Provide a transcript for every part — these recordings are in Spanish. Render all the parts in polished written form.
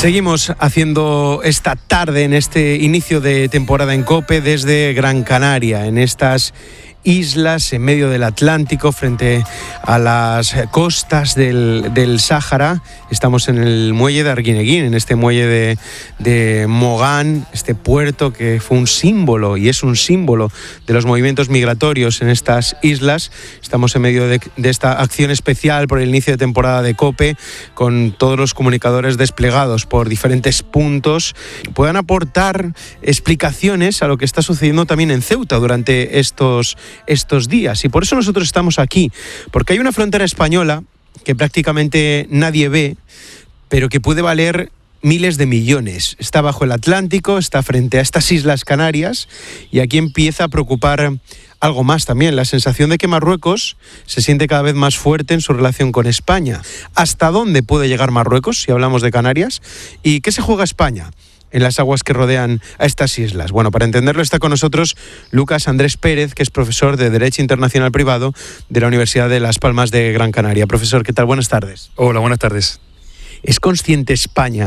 Seguimos haciendo esta tarde, en este inicio de temporada en COPE, desde Gran Canaria, en estas islas en medio del Atlántico, frente a las costas del Sáhara. Estamos en el muelle de Arguineguín, en este muelle de Mogán, este puerto que fue un símbolo y es un símbolo de los movimientos migratorios en estas islas. Estamos en medio de esta acción especial por el inicio de temporada de COPE, con todos los comunicadores desplegados por diferentes puntos. Puedan aportar explicaciones a lo que está sucediendo también en Ceuta durante estos días, y por eso nosotros estamos aquí, porque hay una frontera española que prácticamente nadie ve, pero que puede valer miles de millones. Está bajo el Atlántico, está frente a estas Islas Canarias, y aquí empieza a preocupar algo más también, la sensación de que Marruecos se siente cada vez más fuerte en su relación con España. ¿Hasta dónde puede llegar Marruecos si hablamos de Canarias? ¿Y qué se juega España en las aguas que rodean a estas islas? Bueno, para entenderlo está con nosotros Lucas Andrés Pérez, que es profesor de Derecho Internacional Privado de la Universidad de Las Palmas de Gran Canaria. Profesor, ¿qué tal? Buenas tardes. Hola, buenas tardes. ¿Es consciente España,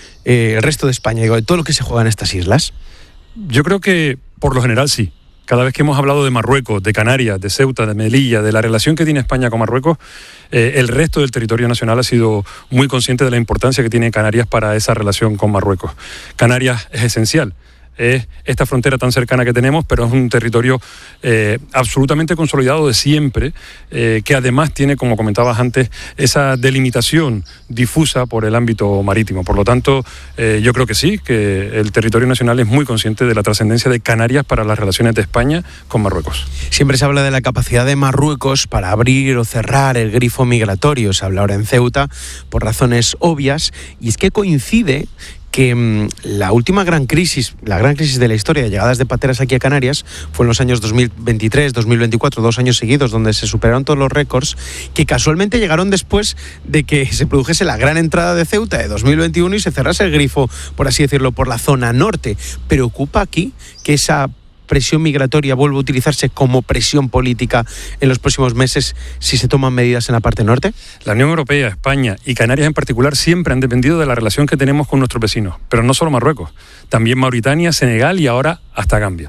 el resto de España, de todo lo que se juega en estas islas? Yo creo que por lo general sí. Cada vez que hemos hablado de Marruecos, de Canarias, de Ceuta, de Melilla, de la relación que tiene España con Marruecos, el resto del territorio nacional ha sido muy consciente de la importancia que tiene Canarias para esa relación con Marruecos. Canarias es esencial. Es esta frontera tan cercana que tenemos, pero es un territorio absolutamente consolidado de siempre, que además tiene, como comentabas antes, esa delimitación difusa por el ámbito marítimo. Por lo tanto, yo creo que sí, que el territorio nacional es muy consciente de la trascendencia de Canarias para las relaciones de España con Marruecos. Siempre se habla de la capacidad de Marruecos para abrir o cerrar el grifo migratorio. Se habla ahora en Ceuta por razones obvias, y es que coincide que la última gran crisis de la historia de llegadas de pateras aquí a Canarias fue en los años 2023, 2024, 2 años seguidos, donde se superaron todos los récords, que casualmente llegaron después de que se produjese la gran entrada de Ceuta de 2021 y se cerrase el grifo, por así decirlo, por la zona norte. ¿Preocupa aquí que esa presión migratoria vuelva a utilizarse como presión política en los próximos meses si se toman medidas en la parte norte? La Unión Europea, España y Canarias en particular siempre han dependido de la relación que tenemos con nuestros vecinos, pero no solo Marruecos, también Mauritania, Senegal y ahora hasta Gambia.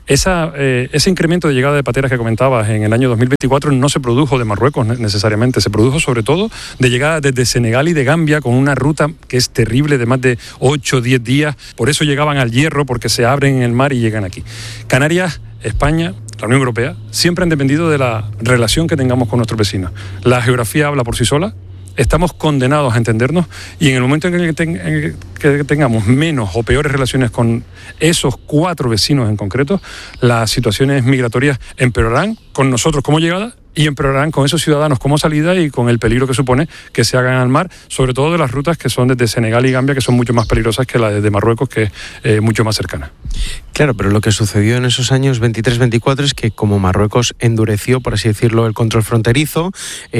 Ese incremento de llegada de pateras que comentabas en el año 2024 no se produjo de Marruecos necesariamente, se produjo sobre todo de llegada desde Senegal y de Gambia, con una ruta que es terrible de más de 8 o 10 días. Por eso llegaban al Hierro, porque se abren en el mar y llegan aquí. Canarias, España, la Unión Europea siempre han dependido de la relación que tengamos con nuestros vecinos. La geografía habla por sí sola. Estamos condenados a entendernos, y en el momento en que tengamos menos o peores relaciones con esos 4 vecinos en concreto, las situaciones migratorias empeorarán con nosotros como llegada y empeorarán con esos ciudadanos como salida, y con el peligro que supone que se hagan al mar, sobre todo de las rutas que son desde Senegal y Gambia, que son mucho más peligrosas que la de Marruecos, que es mucho más cercana. Claro, pero lo que sucedió en esos años 23-24 es que, como Marruecos endureció, por así decirlo, el control fronterizo,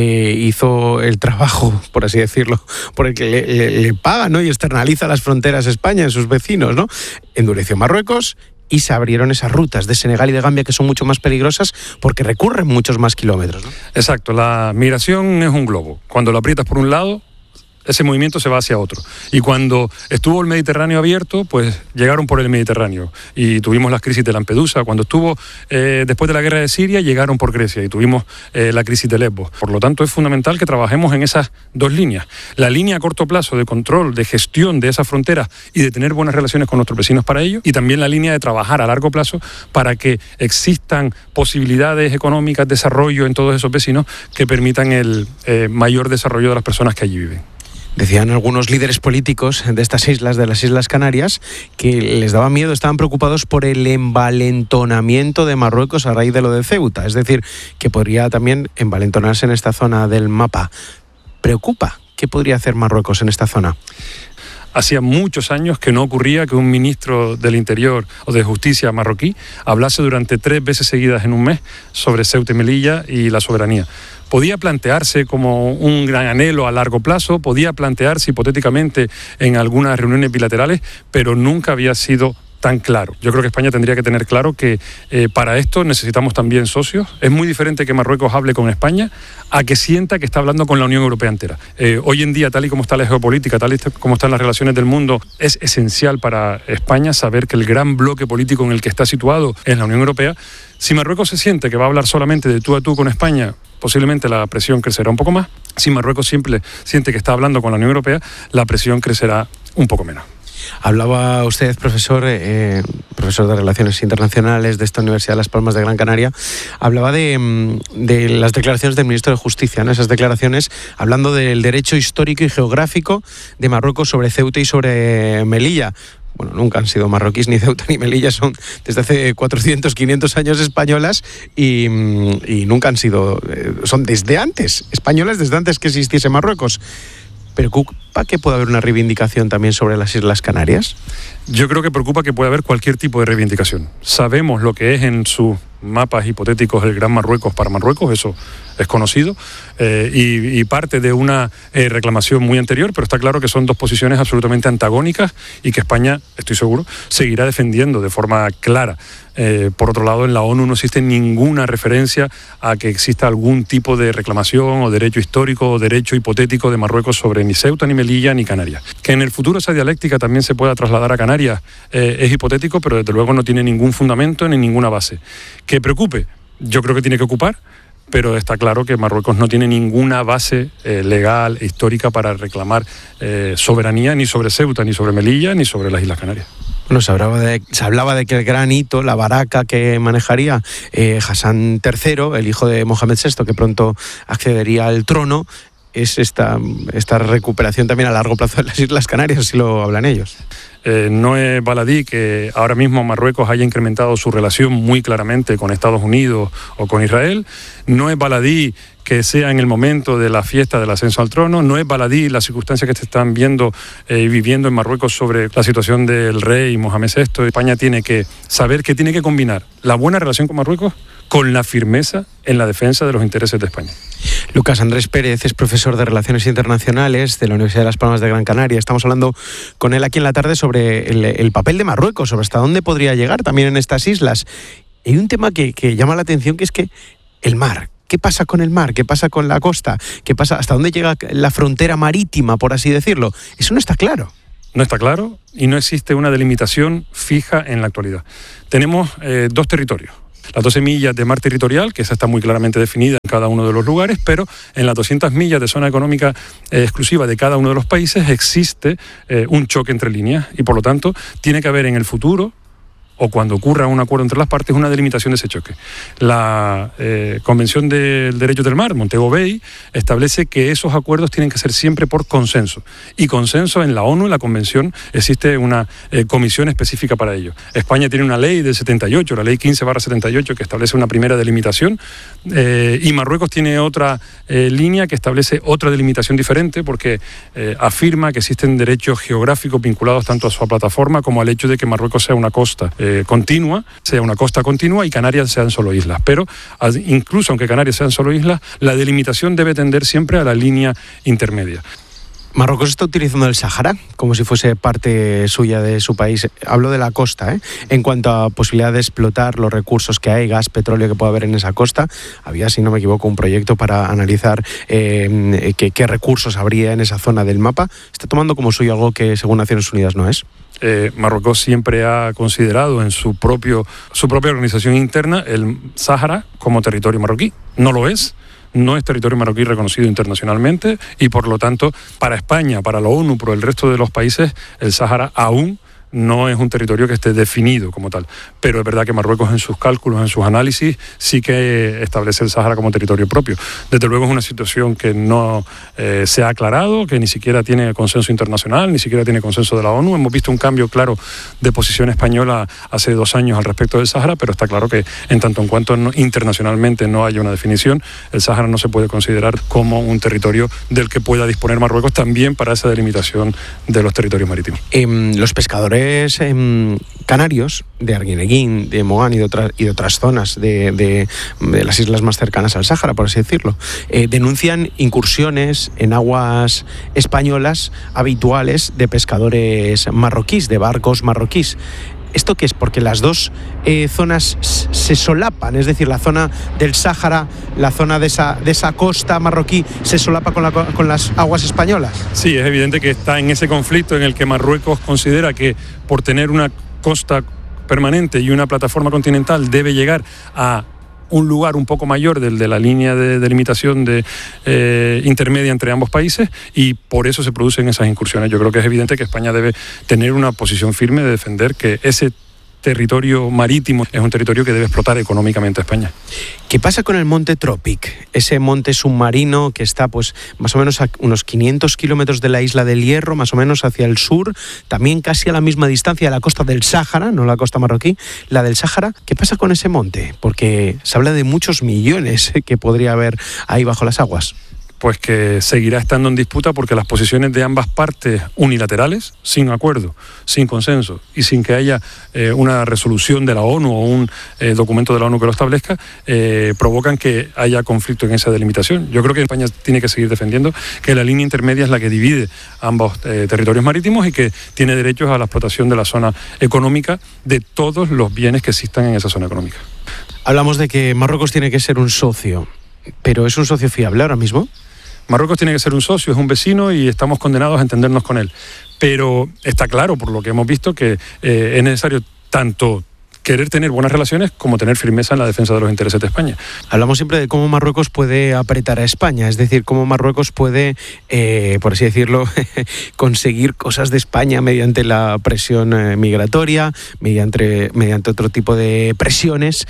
hizo el trabajo, por así decirlo, por el que le paga, ¿no?, y externaliza las fronteras España en sus vecinos, ¿no? Endureció Marruecos y se abrieron esas rutas de Senegal y de Gambia, que son mucho más peligrosas porque recurren muchos más kilómetros, ¿no? Exacto, la migración es un globo. Cuando lo aprietas por un lado, ese movimiento se va hacia otro. Y cuando estuvo el Mediterráneo abierto, pues llegaron por el Mediterráneo. Y tuvimos las crisis de Lampedusa. Cuando estuvo después de la guerra de Siria, llegaron por Grecia y tuvimos la crisis de Lesbos. Por lo tanto, es fundamental que trabajemos en esas 2 líneas. La línea a corto plazo de control, de gestión de esas fronteras y de tener buenas relaciones con nuestros vecinos para ello. Y también la línea de trabajar a largo plazo para que existan posibilidades económicas, desarrollo en todos esos vecinos que permitan el mayor desarrollo de las personas que allí viven. Decían algunos líderes políticos de estas islas, de las Islas Canarias, que les daba miedo, estaban preocupados por el envalentonamiento de Marruecos a raíz de lo de Ceuta. Es decir, que podría también envalentonarse en esta zona del mapa. ¿Preocupa? ¿Qué podría hacer Marruecos en esta zona? Hacía muchos años que no ocurría que un ministro del Interior o de Justicia marroquí hablase durante 3 veces seguidas en un mes sobre Ceuta y Melilla y la soberanía. Podía plantearse como un gran anhelo a largo plazo, podía plantearse hipotéticamente en algunas reuniones bilaterales, pero nunca había sido tan claro. Yo creo que España tendría que tener claro que para esto necesitamos también socios. Es muy diferente que Marruecos hable con España a que sienta que está hablando con la Unión Europea entera. Hoy en día, tal y como está la geopolítica, tal y como están las relaciones del mundo, es esencial para España saber que el gran bloque político en el que está situado es la Unión Europea. Si Marruecos se siente que va a hablar solamente de tú a tú con España, posiblemente la presión crecerá un poco más. Si Marruecos siempre siente que está hablando con la Unión Europea, la presión crecerá un poco menos. Hablaba usted, profesor de Relaciones Internacionales de esta Universidad de Las Palmas de Gran Canaria, hablaba de las declaraciones del ministro de Justicia, ¿no? Esas declaraciones hablando del derecho histórico y geográfico de Marruecos sobre Ceuta y sobre Melilla. Bueno, nunca han sido marroquíes ni Ceuta ni Melilla, son desde hace 400, 500 años españolas y nunca han sido, son desde antes, españolas desde antes que existiese Marruecos. ¿Preocupa que pueda haber una reivindicación también sobre las Islas Canarias? Yo creo que preocupa que pueda haber cualquier tipo de reivindicación. Sabemos lo que es en sus mapas hipotéticos el Gran Marruecos para Marruecos, eso es conocido, y parte de una reclamación muy anterior, pero está claro que son dos posiciones absolutamente antagónicas y que España, estoy seguro, seguirá defendiendo de forma clara. Por otro lado, en la ONU no existe ninguna referencia a que exista algún tipo de reclamación o derecho histórico o derecho hipotético de Marruecos sobre ni Ceuta, ni Melilla, ni Canarias. Que en el futuro esa dialéctica también se pueda trasladar a Canarias es hipotético, pero desde luego no tiene ningún fundamento ni ninguna base. ¿Que preocupe? Yo creo que tiene que ocupar, pero está claro que Marruecos no tiene ninguna base legal e histórica para reclamar soberanía ni sobre Ceuta, ni sobre Melilla, ni sobre las Islas Canarias. Bueno, se hablaba de que el gran hito, la baraca que manejaría Hassan III, el hijo de Mohamed VI, que pronto accedería al trono, es esta recuperación también a largo plazo de las Islas Canarias, así lo hablan ellos. No es baladí que ahora mismo Marruecos haya incrementado su relación muy claramente con Estados Unidos o con Israel. No es baladí que sea en el momento de la fiesta del ascenso al trono. No es baladí las circunstancias que se están viendo y viviendo en Marruecos sobre la situación del rey Mohamed VI. España tiene que saber que tiene que combinar la buena relación con Marruecos con la firmeza en la defensa de los intereses de España. Lucas Andrés Pérez es profesor de Relaciones Internacionales de la Universidad de Las Palmas de Gran Canaria. Estamos hablando con él aquí en la tarde sobre el papel de Marruecos, sobre hasta dónde podría llegar también en estas islas. Hay un tema que llama la atención, que es que el mar. ¿Qué pasa con el mar? ¿Qué pasa con la costa? ¿Qué pasa? ¿Hasta dónde llega la frontera marítima, por así decirlo? Eso no está claro. No está claro y no existe una delimitación fija en la actualidad. Tenemos dos territorios. Las 12 millas de mar territorial, que esa está muy claramente definida en cada uno de los lugares, pero en las 200 millas de zona económica exclusiva de cada uno de los países existe un choque entre líneas y por lo tanto tiene que haber en el futuro, o cuando ocurra un acuerdo entre las partes, una delimitación de ese choque. La Convención del Derecho del Mar, Montego Bay, establece que esos acuerdos tienen que ser siempre por consenso. Y consenso en la ONU, en la Convención, existe una comisión específica para ello. España tiene una ley del 78, la ley 15/78, que establece una primera delimitación, y Marruecos tiene otra línea que establece otra delimitación diferente, porque afirma que existen derechos geográficos vinculados tanto a su plataforma como al hecho de que Marruecos sea una costa continua, sea una costa continua y Canarias sean solo islas. Pero incluso aunque Canarias sean solo islas, la delimitación debe tender siempre a la línea intermedia. Marruecos está utilizando el Sáhara como si fuese parte suya de su país. Hablo de la costa, en cuanto a posibilidad de explotar los recursos que hay, gas, petróleo que puede haber en esa costa. Había, si no me equivoco, un proyecto para analizar qué recursos habría en esa zona del mapa. Está tomando como suyo algo que según Naciones Unidas no es. Marruecos siempre ha considerado en su propia organización interna el Sáhara como territorio marroquí. No lo es. No es territorio marroquí reconocido internacionalmente y por lo tanto para España, para la ONU, para el resto de los países, el Sáhara aún no es un territorio que esté definido como tal. Pero es verdad que Marruecos en sus cálculos, en sus análisis, sí que establece el Sáhara como territorio propio. Desde luego es una situación que no se ha aclarado, que ni siquiera tiene consenso internacional, ni siquiera tiene consenso de la ONU. Hemos visto un cambio claro de posición española hace 2 años al respecto del Sáhara, pero está claro que en tanto en cuanto internacionalmente no haya una definición, el Sáhara no se puede considerar como un territorio del que pueda disponer Marruecos también para esa delimitación de los territorios marítimos. Los pescadores canarios de Arguineguín, de Mogán y de otras zonas de las islas más cercanas al Sáhara, por así decirlo, denuncian incursiones en aguas españolas habituales de pescadores marroquíes, de barcos marroquíes. ¿Esto qué es? Porque las dos zonas se solapan, es decir, la zona del Sáhara, la zona de esa costa marroquí se solapa con las aguas españolas. Sí, es evidente que está en ese conflicto en el que Marruecos considera que por tener una costa permanente y una plataforma continental debe llegar a un lugar un poco mayor del de la línea de delimitación intermedia entre ambos países, y por eso se producen esas incursiones. Yo creo que es evidente que España debe tener una posición firme de defender que ese territorio marítimo es un territorio que debe explotar económicamente a España. ¿Qué pasa con el monte Tropic? Ese monte submarino que está pues más o menos a unos 500 kilómetros de la isla del Hierro, más o menos hacia el sur, también casi a la misma distancia de la costa del Sáhara, no la costa marroquí, la del Sáhara. ¿Qué pasa con ese monte? Porque se habla de muchos millones que podría haber ahí bajo las aguas. Pues que seguirá estando en disputa porque las posiciones de ambas partes unilaterales, sin acuerdo, sin consenso y sin que haya una resolución de la ONU o un documento de la ONU que lo establezca, provocan que haya conflicto en esa delimitación. Yo creo que España tiene que seguir defendiendo que la línea intermedia es la que divide ambos territorios marítimos y que tiene derechos a la explotación de la zona económica de todos los bienes que existan en esa zona económica. Hablamos de que Marruecos tiene que ser un socio, pero ¿es un socio fiable ahora mismo? Marruecos tiene que ser un socio, es un vecino y estamos condenados a entendernos con él. Pero está claro, por lo que hemos visto, que es necesario tanto querer tener buenas relaciones como tener firmeza en la defensa de los intereses de España. Hablamos siempre de cómo Marruecos puede apretar a España, es decir, cómo Marruecos puede, por así decirlo, conseguir cosas de España mediante la presión migratoria, mediante otro tipo de presiones.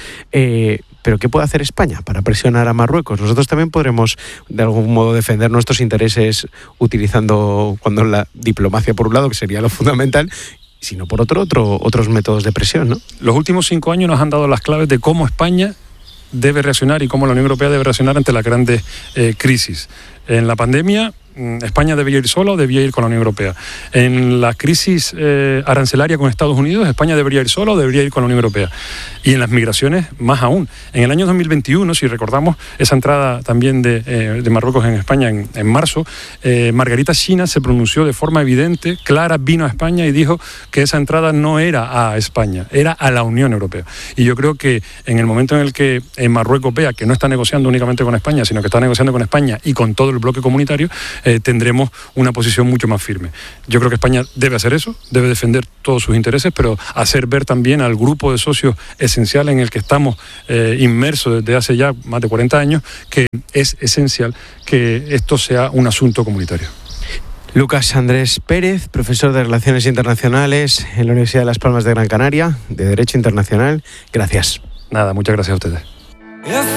Pero ¿qué puede hacer España para presionar a Marruecos? Nosotros también podremos de algún modo defender nuestros intereses utilizando la diplomacia por un lado, que sería lo fundamental, sino por otros métodos de presión, ¿no? Los últimos 5 años nos han dado las claves de cómo España debe reaccionar y cómo la Unión Europea debe reaccionar ante las grandes crisis. En la pandemia, España debía ir sola o debía ir con la Unión Europea. En la crisis arancelaria con Estados Unidos, España debería ir sola o debería ir con la Unión Europea. Y en las migraciones, más aún. En el año 2021, si recordamos esa entrada también de Marruecos en España en marzo, Margarita China se pronunció de forma evidente, clara, vino a España y dijo que esa entrada no era a España, era a la Unión Europea. Y yo creo que en el momento en el que Marruecos vea que no está negociando únicamente con España, sino que está negociando con España y con todo el bloque comunitario, tendremos una posición mucho más firme. Yo creo que España debe hacer eso, debe defender todos sus intereses, pero hacer ver también al grupo de socios esencial en el que estamos inmersos desde hace ya más de 40 años, que es esencial que esto sea un asunto comunitario. Lucas Andrés Pérez, profesor de Relaciones Internacionales en la Universidad de Las Palmas de Gran Canaria, de Derecho Internacional. Gracias. Nada, muchas gracias a ustedes.